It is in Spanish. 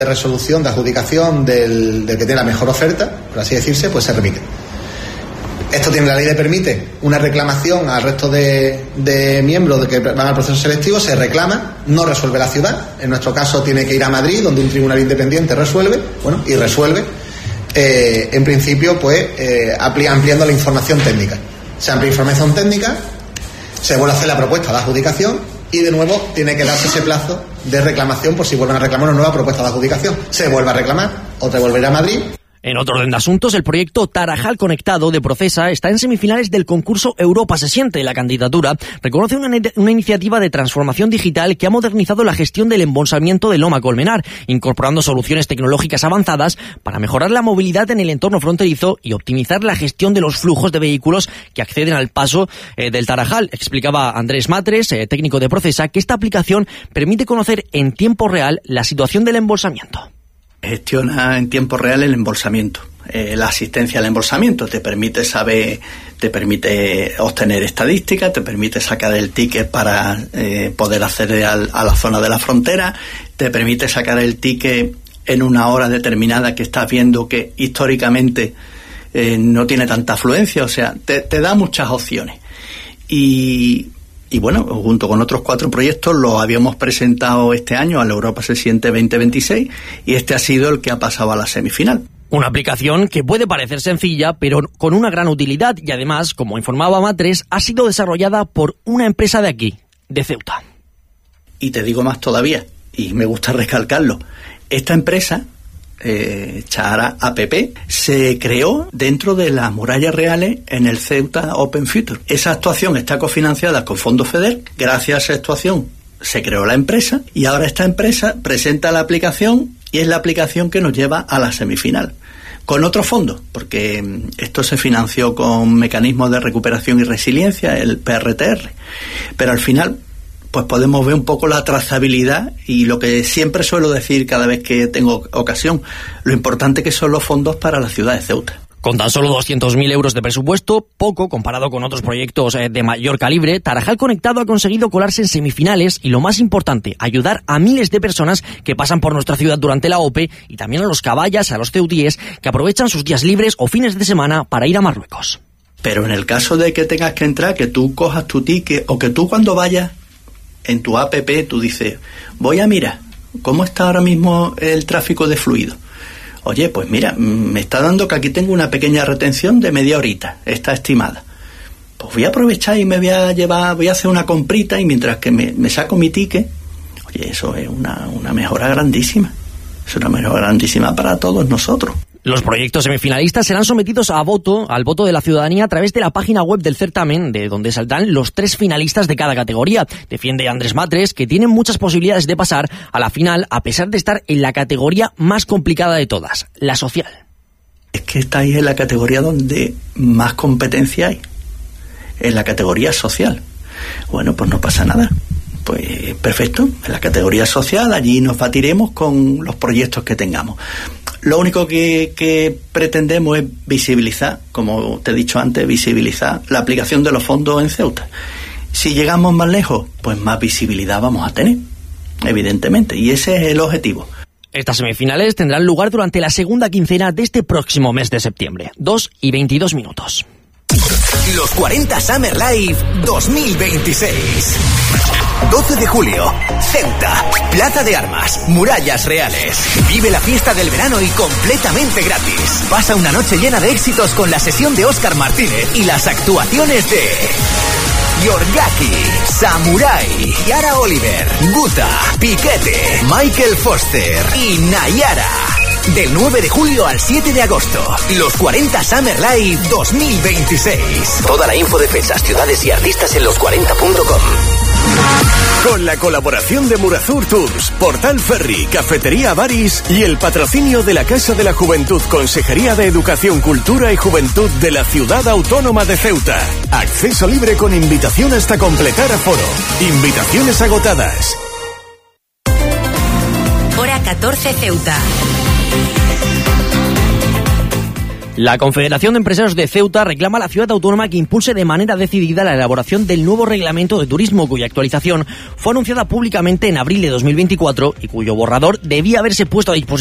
de resolución, de adjudicación del que tiene la mejor oferta, por así decirse, pues se remite. Esto tiene la ley le permite una reclamación al resto de miembros de que van al proceso selectivo, se reclama, no resuelve la ciudad, en nuestro caso tiene que ir a Madrid, donde un tribunal independiente resuelve, y resuelve, en principio, pues, ampliando la información técnica. Se amplía información técnica, se vuelve a hacer la propuesta de adjudicación y de nuevo tiene que darse ese plazo de reclamación por si vuelven a reclamar una nueva propuesta de adjudicación. Se vuelve a reclamar, otra volverá a Madrid. En otro orden de asuntos, el proyecto Tarajal Conectado de Procesa está en semifinales del concurso Europa se siente. La candidatura reconoce una iniciativa de transformación digital que ha modernizado la gestión del embolsamiento de Loma Colmenar, incorporando soluciones tecnológicas avanzadas para mejorar la movilidad en el entorno fronterizo y optimizar la gestión de los flujos de vehículos que acceden al paso del Tarajal. Explicaba Andrés Matres, técnico de Procesa, que esta aplicación permite conocer en tiempo real la situación del embolsamiento. Gestiona en tiempo real el embolsamiento, la asistencia al embolsamiento, te permite obtener estadísticas, te permite sacar el ticket para poder acceder a la zona de la frontera, te permite sacar el ticket en una hora determinada que estás viendo que históricamente no tiene tanta afluencia, o sea, te da muchas opciones. Y bueno, junto con otros 4 proyectos lo habíamos presentado este año a la Europa se siente 2026 y este ha sido el que ha pasado a la semifinal. Una aplicación que puede parecer sencilla, pero con una gran utilidad y además, como informaba Matres, ha sido desarrollada por una empresa de aquí, de Ceuta. Y te digo más todavía, y me gusta recalcarlo, esta empresa, Chahara App, se creó dentro de las murallas reales en el Ceuta Open Future. Esa actuación está cofinanciada con fondos FEDER. Gracias a esa actuación se creó la empresa y ahora esta empresa presenta la aplicación y es la aplicación que nos lleva a la semifinal. Con otros fondos, porque esto se financió con mecanismos de recuperación y resiliencia, el PRTR. Pero al final pues podemos ver un poco la trazabilidad y lo que siempre suelo decir cada vez que tengo ocasión, lo importante que son los fondos para la ciudad de Ceuta. Con tan solo 200.000 euros de presupuesto, poco comparado con otros proyectos de mayor calibre, Tarajal Conectado ha conseguido colarse en semifinales y, lo más importante, ayudar a miles de personas que pasan por nuestra ciudad durante la OPE y también a los caballas, a los ceutíes que aprovechan sus días libres o fines de semana para ir a Marruecos. Pero en el caso de que tengas que entrar, que tú cojas tu ticket o que tú cuando vayas en tu app tú dices, voy a mirar cómo está ahora mismo el tráfico de fluido. Oye, pues mira, me está dando que aquí tengo una pequeña retención de media horita, está estimada. Pues voy a aprovechar y me voy a hacer una comprita y mientras que me saco mi ticket, oye, eso es una mejora grandísima. Es una mejora grandísima para todos nosotros. Los proyectos semifinalistas serán sometidos al voto de la ciudadanía a través de la página web del certamen, de donde saldrán los 3 finalistas de cada categoría. Defiende Andrés Matres que tienen muchas posibilidades de pasar a la final, a pesar de estar en la categoría más complicada de todas, la social. Es que estáis en la categoría donde más competencia hay, en la categoría social. Bueno, pues no pasa nada. Pues perfecto, en la categoría social allí nos batiremos con los proyectos que tengamos. Lo único que pretendemos es visibilizar, como te he dicho antes, visibilizar la aplicación de los fondos en Ceuta. Si llegamos más lejos, pues más visibilidad vamos a tener, evidentemente, y ese es el objetivo. Estas semifinales tendrán lugar durante la segunda quincena de este próximo mes de septiembre, 2:22. Los 40 Summer Live 2026. 12 de julio, Ceuta, Plaza de Armas, Murallas Reales. Vive la fiesta del verano y completamente gratis. Pasa una noche llena de éxitos con la sesión de Óscar Martínez y las actuaciones de Yorgaki, Samurai, Yara Oliver, Guta, Piquete, Michael Foster y Nayara. Del 9 de julio al 7 de agosto, los 40 Summer Live 2026. Toda la info de fechas, ciudades y artistas en los40.com. Con la colaboración de Murazur Tours, Portal Ferry, Cafetería Baris y el patrocinio de la Casa de la Juventud, Consejería de Educación, Cultura y Juventud de la Ciudad Autónoma de Ceuta. Acceso libre con invitación hasta completar aforo. Invitaciones agotadas. Hora 14 Ceuta. La Confederación de Empresarios de Ceuta reclama a la ciudad autónoma que impulse de manera decidida la elaboración del nuevo reglamento de turismo, cuya actualización fue anunciada públicamente en abril de 2024 y cuyo borrador debía haberse puesto a disposición